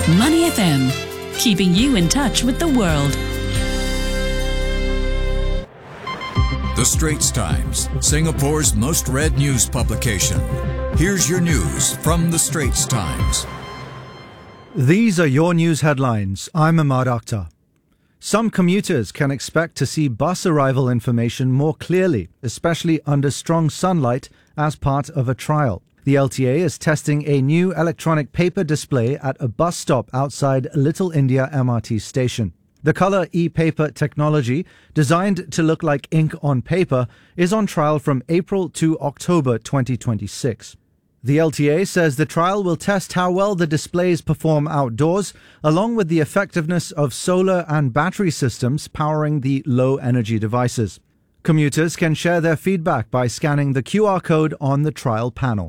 Money FM, keeping you in touch with the world. The Straits Times, Singapore's most read news publication. Here's your news from The Straits Times. These are your news headlines. I'm Ahmad Akhtar. Some commuters can expect to see bus arrival information more clearly, especially under strong sunlight, as part of a trial. The LTA is testing a new electronic paper display at a bus stop outside Little India MRT station. The colour e-paper technology, designed to look like ink on paper, is on trial from April to October 2026. The LTA says the trial will test how well the displays perform outdoors, along with the effectiveness of solar and battery systems powering the low-energy devices. Commuters can share their feedback by scanning the QR code on the trial panel.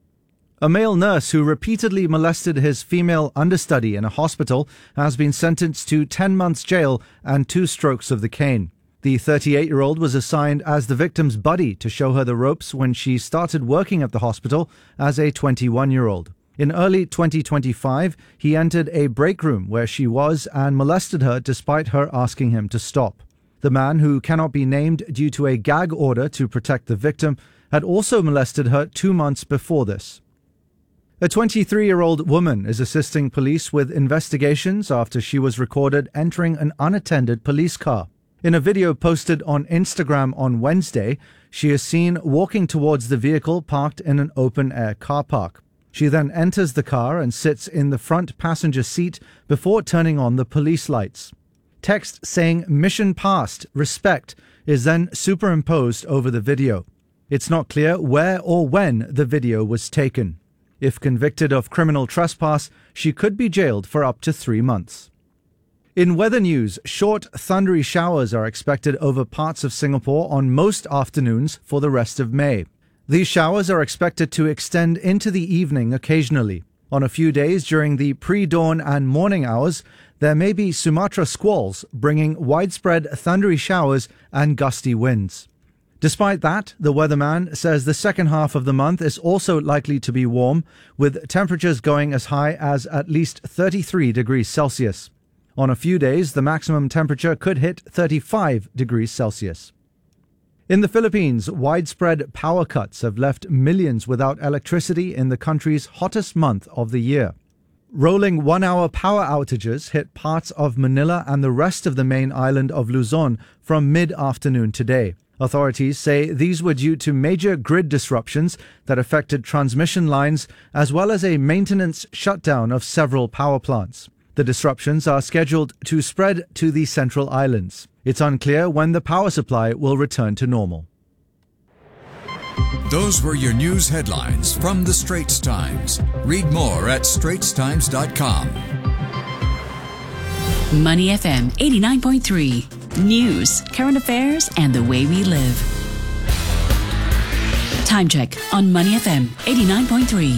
A male nurse who repeatedly molested his female understudy in a hospital has been sentenced to 10 months jail and 2 strokes of the cane. The 38-year-old was assigned as the victim's buddy to show her the ropes when she started working at the hospital as a 21-year-old. In early 2025, he entered a break room where she was and molested her despite her asking him to stop. The man, who cannot be named due to a gag order to protect the victim, had also molested her 2 months before this. A 23-year-old woman is assisting police with investigations after she was recorded entering an unattended police car. In a video posted on Instagram on Wednesday, she is seen walking towards the vehicle parked in an open-air car park. She then enters the car and sits in the front passenger seat before turning on the police lights. Text saying "Mission passed, respect" is then superimposed over the video. It's not clear where or when the video was taken. If convicted of criminal trespass, she could be jailed for up to 3 months. In weather news, short, thundery showers are expected over parts of Singapore on most afternoons for the rest of May. These showers are expected to extend into the evening occasionally. On a few days during the pre-dawn and morning hours, there may be Sumatra squalls, bringing widespread thundery showers and gusty winds. Despite that, the weatherman says the second half of the month is also likely to be warm, with temperatures going as high as at least 33 degrees Celsius. On a few days, the maximum temperature could hit 35 degrees Celsius. In the Philippines, widespread power cuts have left millions without electricity in the country's hottest month of the year. Rolling 1-hour power outages hit parts of Manila and the rest of the main island of Luzon from mid-afternoon today. Authorities say these were due to major grid disruptions that affected transmission lines, as well as a maintenance shutdown of several power plants. The disruptions are scheduled to spread to the Central Islands. It's unclear when the power supply will return to normal. Those were your news headlines from The Straits Times. Read more at straitstimes.com. Money FM 89.3. News, current affairs, and the way we live. Time check on Money FM 89.3.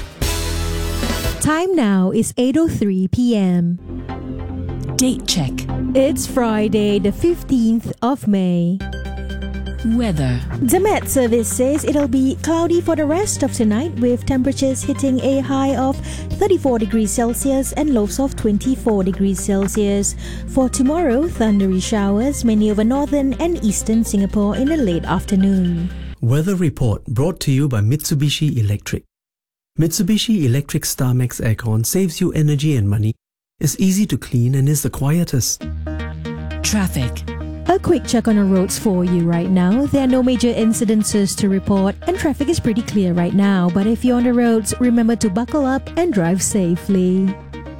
Time now is 8:03 p.m. Date check. It's Friday, the 15th of May. Weather. The Met Service says it'll be cloudy for the rest of tonight, with temperatures hitting a high of 34 degrees Celsius and lows of 24 degrees Celsius. For tomorrow, thundery showers mainly over northern and eastern Singapore in the late afternoon. Weather report brought to you by Mitsubishi Electric. Mitsubishi Electric StarMax Aircon saves you energy and money, is easy to clean, and is the quietest. Traffic. A quick check on the roads for you right now. There are no major incidences to report and traffic is pretty clear right now. But if you're on the roads, remember to buckle up and drive safely.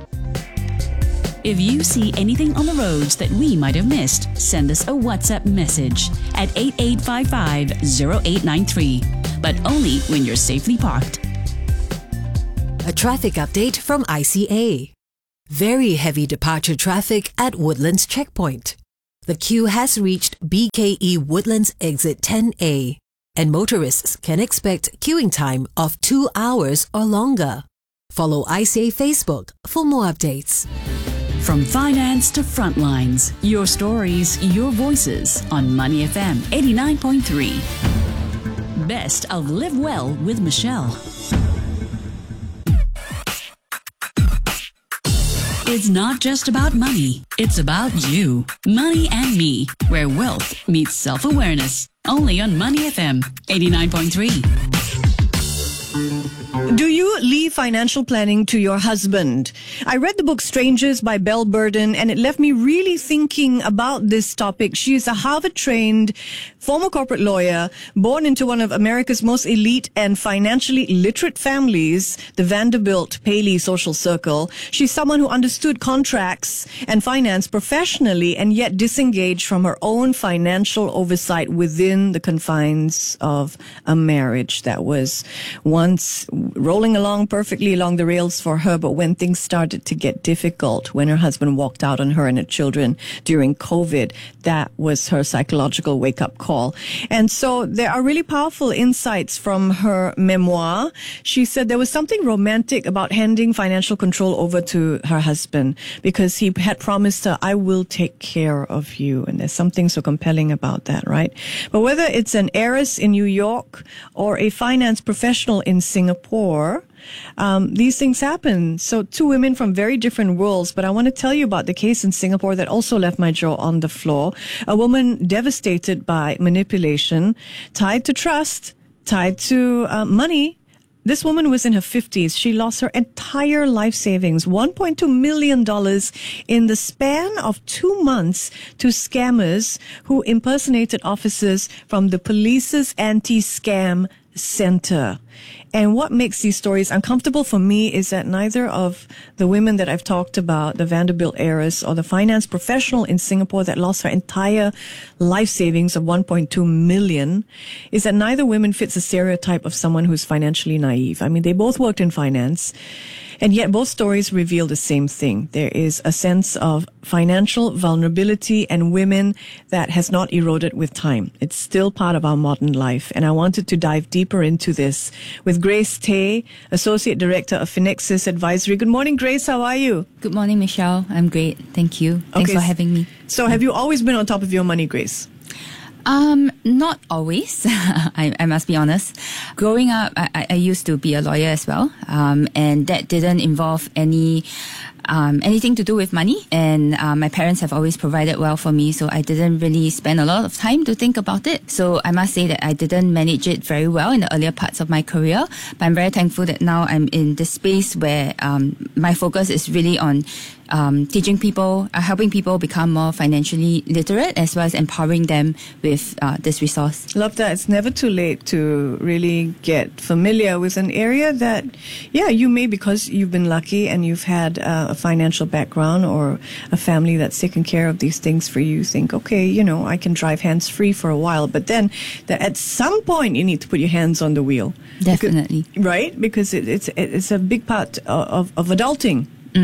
If you see anything on the roads that we might have missed, send us a WhatsApp message at 8855-0893. But only when you're safely parked. A traffic update from ICA. Very heavy departure traffic at Woodlands Checkpoint. The queue has reached BKE Woodlands Exit 10A, and motorists can expect queuing time of 2 hours or longer. Follow ICA Facebook for more updates. From finance to frontlines, your stories, your voices on Money FM 89.3. Best of Live Well with Michelle. It's not just about money. It's about you. Money and Me, where wealth meets self-awareness. Only on Money FM 89.3. Do you leave financial planning to your husband? I read the book Strangers by Belle Burden, and it left me really thinking about this topic. She is a Harvard-trained former corporate lawyer, born into one of America's most elite and financially literate families, the Vanderbilt Paley Social Circle. She's someone who understood contracts and finance professionally and yet disengaged from her own financial oversight within the confines of a marriage that was once rolling along perfectly along the rails for her, but when things started to get difficult, when her husband walked out on her and her children during COVID, that was her psychological wake-up call. And so there are really powerful insights from her memoir. She said there was something romantic about handing financial control over to her husband because he had promised her, I will take care of you. And there's something so compelling about that, right? But whether it's an heiress in New York or a finance professional in Singapore, these things happen. So two women from very different worlds, but I want to tell you about the case in Singapore that also left my jaw on the floor. A woman devastated by manipulation, tied to trust, tied to money. This woman was in her 50s. She lost her entire life savings, $1.2 million in the span of 2 months to scammers who impersonated officers from the police's anti-scam center. And what makes these stories uncomfortable for me is that neither of the women that I've talked about, the Vanderbilt heiress or the finance professional in Singapore that lost her entire life savings of 1.2 million, is that neither woman fits the stereotype of someone who's financially naive. I mean, they both worked in finance. And yet both stories reveal the same thing. There is a sense of financial vulnerability and women that has not eroded with time. It's still part of our modern life. And I wanted to dive deeper into this with Grace Tay, Associate Director of Finexis Advisory. Good morning, Grace. How are you? Good morning, Michelle. I'm great. Thank you. Thanks for having me. So have you always been on top of your money, Grace? Not always. I must be honest. Growing up, I used to be a lawyer as well. And that didn't involve anything to do with money. And my parents have always provided well for me, so I didn't really spend a lot of time to think about it. So I must say that I didn't manage it very well in the earlier parts of my career. But I'm very thankful that now I'm in this space where my focus is really on teaching people, helping people become more financially literate, as well as empowering them with this resource. Love that. It's never too late to really get familiar with an area that, you may, because you've been lucky and you've had a financial background or a family that's taken care of these things for you, think, okay, I can drive hands-free for a while. But then at some point you need to put your hands on the wheel. Definitely. Right? Because it's a big part of adulting.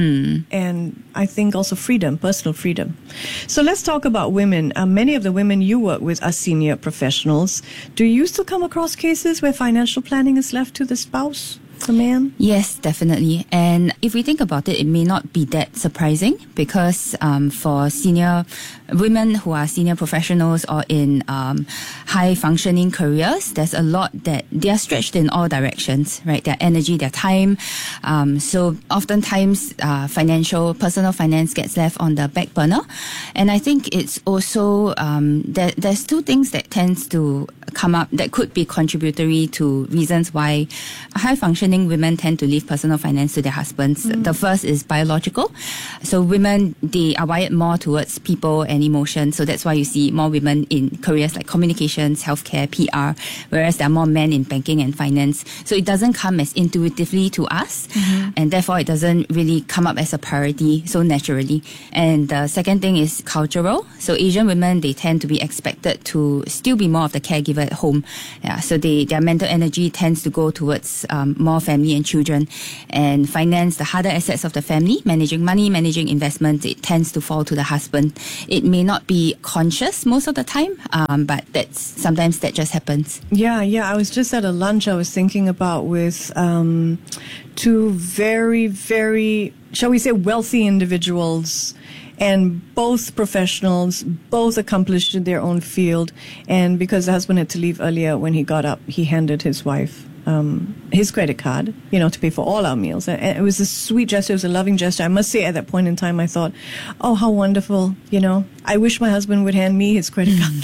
And I think also freedom, personal freedom. So let's talk about women. Many of the women you work with are senior professionals. Do you still come across cases where financial planning is left to the spouse, the man? Yes, definitely. And if we think about it, it may not be that surprising because for senior women who are senior professionals or in high functioning careers, there's a lot that they are stretched in all directions, right? Their energy, their time. So oftentimes personal finance gets left on the back burner. And I think it's also, there's two things that tends to come up that could be contributory to reasons why high functioning women tend to leave personal finance to their husbands. The first is biological. So women, they are wired more towards people and emotion. So that's why you see more women in careers like communications, healthcare, PR, whereas there are more men in banking and finance. So it doesn't come as intuitively to us. And therefore it doesn't really come up as a priority so naturally. And the second thing is cultural. So Asian women, they tend to be expected to still be more of the caregiver at home. Yeah, so their mental energy tends to go towards more family and children. And finance, the harder assets of the family, managing money, managing investments, it tends to fall to the husband. It may not be conscious most of the time, but sometimes that just happens. Yeah. I was just at a lunch I was thinking about with two very, very, shall we say, wealthy individuals, and both professionals, both accomplished in their own field. And because the husband had to leave earlier, when he got up, he handed his wife his credit card, to pay for all our meals. And it was a sweet gesture. It was a loving gesture. I must say, at that point in time, I thought, oh, how wonderful. I wish my husband would hand me his credit card.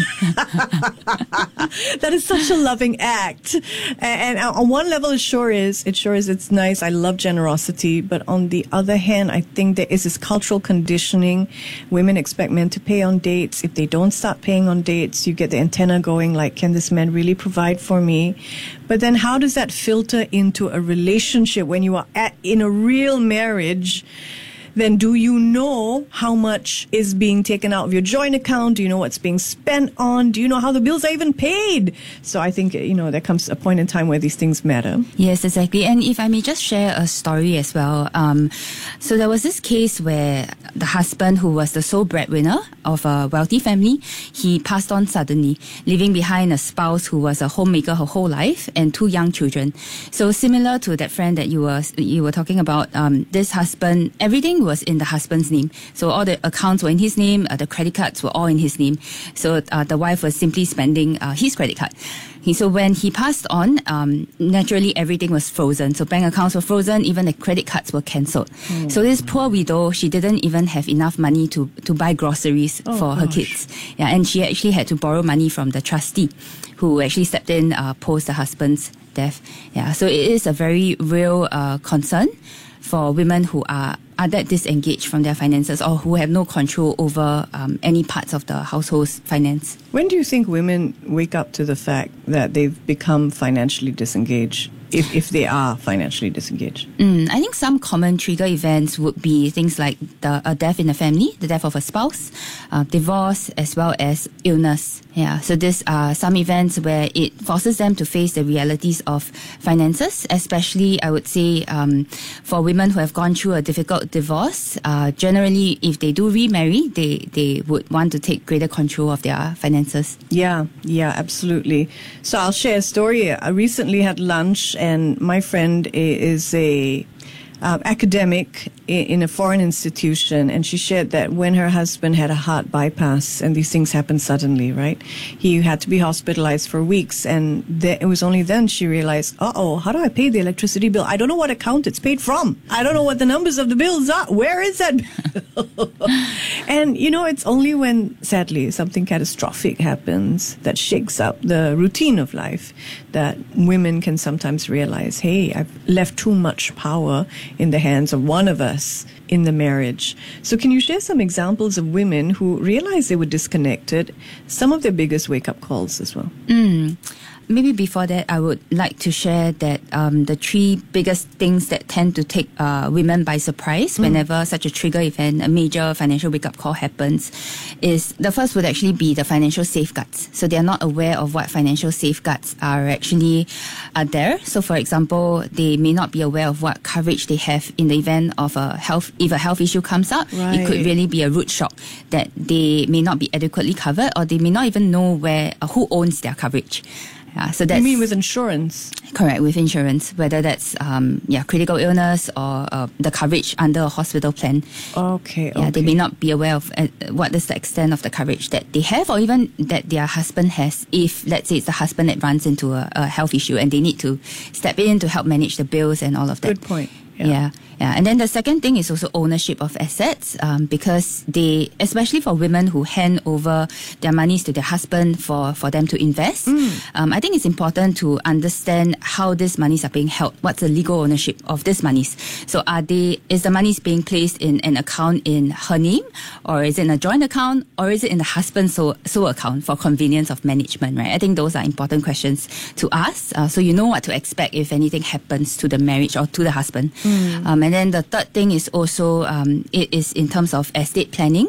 That is such a loving act. And on one level, it sure is. It's nice. I love generosity. But on the other hand, I think there is this cultural conditioning. Women expect men to pay on dates. If they don't start paying on dates, you get the antenna going like, can this man really provide for me? But then how does that filter into a relationship when you are in a real marriage? Then do you know how much is being taken out of your joint account? Do you know what's being spent on? Do you know how the bills are even paid? So I think, there comes a point in time where these things matter. Yes, exactly. And if I may just share a story as well. So there was this case where the husband, who was the sole breadwinner of a wealthy family, he passed on suddenly, leaving behind a spouse who was a homemaker her whole life and 2 young children. So similar to that friend that you were talking about, this husband, everything was in the husband's name. So all the accounts were in his name, the credit cards were all in his name. So the wife was simply spending his credit card. So when he passed on, naturally everything was frozen. So bank accounts were frozen, even the credit cards were cancelled. So this poor widow, she didn't even have enough money to buy groceries for her kids. Yeah, and she actually had to borrow money from the trustee, who actually stepped in post the husband's death. Yeah, so it is a very real concern for women who are that disengaged from their finances or who have no control over any parts of the household's finance. When do you think women wake up to the fact that they've become financially disengaged? If they are financially disengaged? I think some common trigger events would be things like a death in the family, the death of a spouse, divorce, as well as illness. Yeah, so these are some events where it forces them to face the realities of finances, especially, I would say, for women who have gone through a difficult divorce. Generally, if they do remarry, they would want to take greater control of their finances. Yeah, absolutely. So I'll share a story. I recently had lunch, and my friend is a academic in a foreign institution, and she shared that when her husband had a heart bypass, and these things happen suddenly, right? He had to be hospitalized for weeks, and it was only then she realized, how do I pay the electricity bill? I don't know what account it's paid from. I don't know what the numbers of the bills are. Where is that bill? And, it's only when, sadly, something catastrophic happens that shakes up the routine of life that women can sometimes realize, hey, I've left too much power in the hands of one of us in the marriage. So can you share some examples of women who realized they were disconnected, some of their biggest wake-up calls as well? Maybe before that, I would like to share that the 3 biggest things that tend to take women by surprise whenever such a trigger event, a major financial wake-up call happens, is the first would actually be the financial safeguards. So they are not aware of what financial safeguards are there. So for example, they may not be aware of what coverage they have in the event of if a health issue comes up. Right. It could really be a root shock that they may not be adequately covered, or they may not even know who owns their coverage. So that's, you mean with insurance? Correct, with insurance, whether that's critical illness or the coverage under a hospital plan. Okay. Yeah, they may not be aware of what is the extent of the coverage that they have, or even that their husband has. If, let's say, it's the husband that runs into a health issue and they need to step in to help manage the bills and all of that. Good point. Yeah. And then the second thing is also ownership of assets, because they, especially for women who hand over their monies to their husband for them to invest, I think it's important to understand how these monies are being held. What's the legal ownership of these monies? So is the monies being placed in an account in her name, or is it in a joint account, or is it in the husband's sole account for convenience of management, right? I think those are important questions to ask, so you know what to expect if anything happens to the marriage or to the husband. And then the third thing is also, it is in terms of estate planning.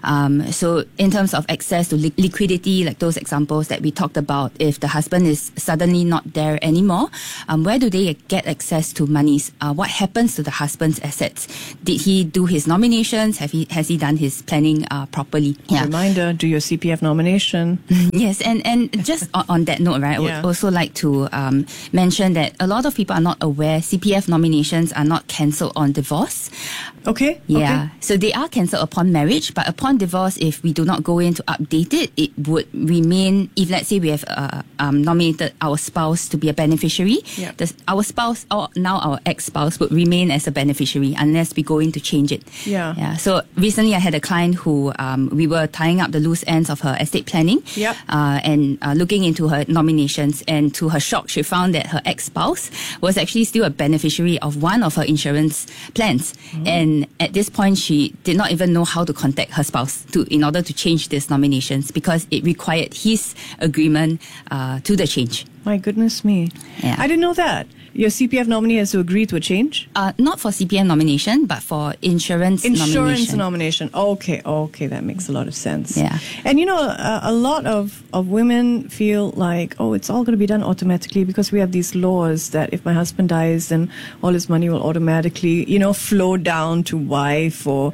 So in terms of access to liquidity, like those examples that we talked about, if the husband is suddenly not there anymore, where do they get access to monies? What happens to the husband's assets? Did he do his nominations? Has he done his planning properly? Yeah. Reminder, do your CPF nomination. Yes, and just on that note, right, I would also like to mention that a lot of people are not aware CPF nominations are not cancelled on divorce. Okay. Yeah. So they are cancelled upon marriage, but upon divorce, if we do not go in to update it, it would remain, if let's say we have nominated our spouse to be a beneficiary, our spouse, or now our ex-spouse, would remain as a beneficiary unless we go in to change it. Yeah. So recently I had a client who we were tying up the loose ends of her estate planning and looking into her nominations, and to her shock, she found that her ex-spouse was actually still a beneficiary of one of her insurance plans. And at this point, she did not even know how to contact her spouse in order to change these nominations, because it required his agreement to the change. My goodness me. Yeah. I didn't know that. Your CPF nominee has to agree to a change? Not for CPF nomination, but for insurance nomination. Okay, that makes a lot of sense. Yeah. And a lot of women feel like, it's all going to be done automatically because we have these laws that if my husband dies, then all his money will automatically, flow down to wife or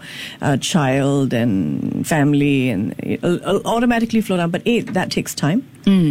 child and family, and it'll automatically flow down. But A, that takes time.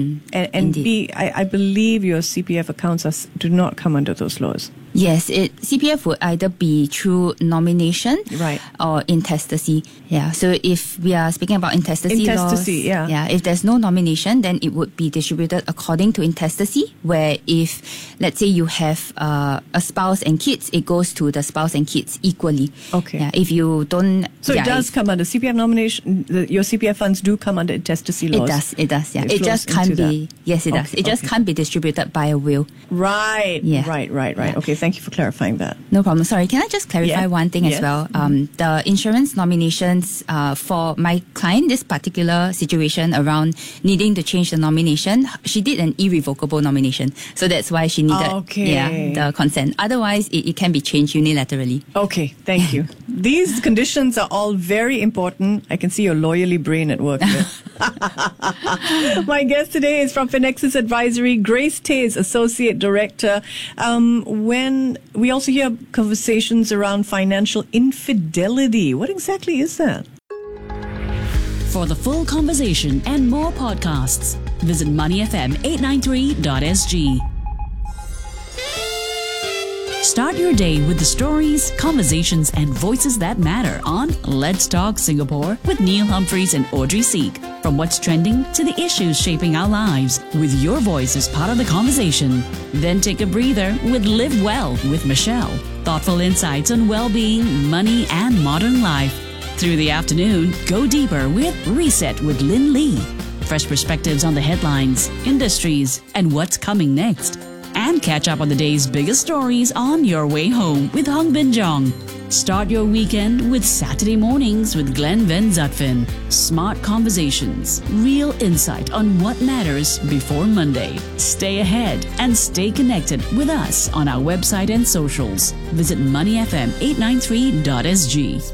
And B, I believe your CPF accounts do not come under those laws. Yes, CPF would either be through nomination or intestacy. Yeah, so if we are speaking about intestacy laws, if there's no nomination, then it would be distributed according to intestacy, where if, let's say, you have a spouse and kids, it goes to the spouse and kids equally. Okay. Yeah, if you don't... So it does come under CPF nomination, your CPF funds do come under intestacy laws? It does, yeah. It just can't be... Yes, it does. It just can't be distributed by a will. Right, yeah. Right. Okay, thank you for clarifying that. No problem. Sorry, can I just clarify one thing as well? The insurance nominations for my client, this particular situation around needing to change the nomination, she did an irrevocable nomination. So that's why she needed the consent. Otherwise, it can be changed unilaterally. Okay, thank you. These conditions are all very important. I can see your lawyerly brain at work here. My guest today is from Finexus Advisory, Grace Tays, Associate Director. When we also hear conversations around financial infidelity, what exactly is that? For the full conversation and more podcasts, visit moneyfm893.sg. Start your day with the stories, conversations, and voices that matter on Let's Talk Singapore with Neil Humphreys and Audrey Seek. From what's trending to the issues shaping our lives, with your voice as part of the conversation. Then take a breather with Live Well with Michelle. Thoughtful insights on well-being, money, and modern life. Through the afternoon, go deeper with Reset with Lynn Lee. Fresh perspectives on the headlines, industries, and what's coming next. And catch up on the day's biggest stories on your way home with Hung Bin Jong. Start your weekend with Saturday Mornings with Glenn Van Zutphen. Smart conversations, real insight on what matters before Monday. Stay ahead and stay connected with us on our website and socials. Visit moneyfm893.sg.